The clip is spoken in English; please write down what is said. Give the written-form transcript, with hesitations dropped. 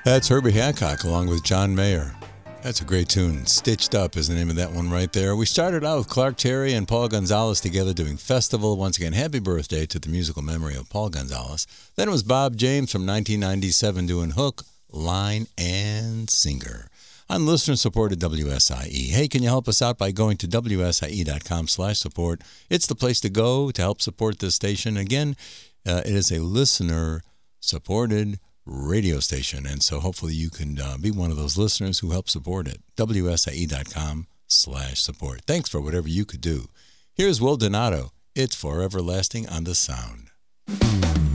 That's Herbie Hancock along with John Mayer. That's a great tune. Stitched Up is the name of that one right there. We started out with Clark Terry and Paul Gonzalez together doing Festival. Once again, happy birthday to the musical memory of Paul Gonzalez. Then it was Bob James from 1997 doing Hook, Line, and Singer on listener-supported WSIE. Hey, can you help us out by going to WSIE.com/support? It's the place to go to help support this station. Again, it is a listener-supported radio station, and so hopefully you can be one of those listeners who help support it. WSIE.com/support. Thanks for whatever you could do. Here's Will Donato. It's Forever Lasting on the Sound.